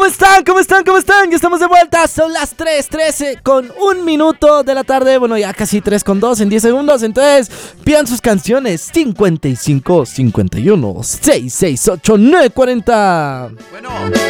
están? ¿Cómo están? ¿Cómo están? Ya estamos de vuelta. Son las 3:13 con 1 minuto de la tarde. Bueno, ya casi 3:02 en 10 segundos. Entonces, pidan sus canciones. 55 51 668 940. Bueno.